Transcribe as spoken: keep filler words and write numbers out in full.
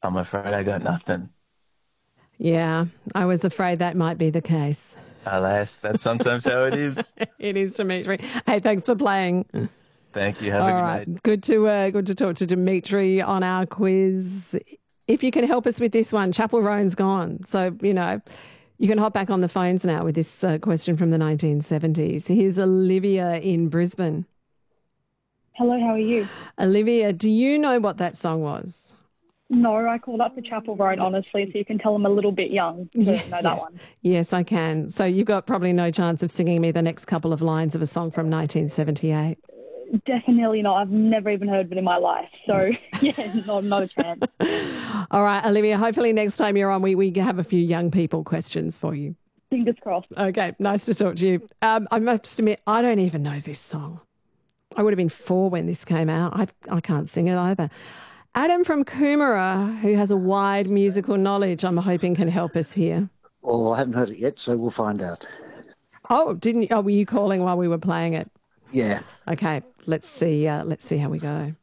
I'm afraid I got nothing. Yeah, I was afraid that might be the case. Alas, that's sometimes how it is. It is, Dimitri. Hey, thanks for playing. Thank you. Have a All good right, night. good to uh, good to talk to Dimitri on our quiz. If you can help us with this one, Chapel Roan's gone, so you know you can hop back on the phones now with this uh, question from the nineteen seventies. Here's Olivia in Brisbane. Hello, how are you? Olivia, do you know what that song was? No, I called up for Chapel Roan, honestly, so you can tell I'm a little bit young to Yeah, know that yes. one. Yes, I can. So you've got probably no chance of singing me the next couple of lines of a song from nineteen seventy-eight. Definitely not. I've never even heard of it in my life. So, yeah, not, not a chance. All right, Olivia, hopefully next time you're on, we, we have a few young people questions for you. Fingers crossed. Okay, nice to talk to you. Um, I must admit, I don't even know this song. I would have been four when this came out. I, I can't sing it either. Adam from Coomera, who has a wide musical knowledge, I'm hoping can help us here. Well, I haven't heard it yet, so we'll find out. Oh, didn't? Oh, were you calling while we were playing it? Yeah. Okay, let's see. Uh, let's see how we go.